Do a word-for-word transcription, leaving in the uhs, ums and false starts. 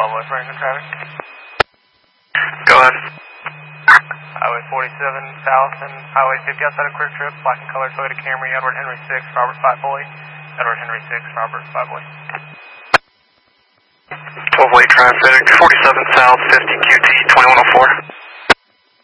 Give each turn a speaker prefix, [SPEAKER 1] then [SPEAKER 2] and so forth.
[SPEAKER 1] Lovely, Franklin traffic.
[SPEAKER 2] Go ahead.
[SPEAKER 1] Highway forty-seven south and Highway fifty outside of Quick Trip, black and color Toyota Camry, Edward Henry six, Robert five Boy. Edward Henry six, Robert five Boy.
[SPEAKER 2] twelve late traffic, forty-seven south, fifty Q T, twenty-one oh four.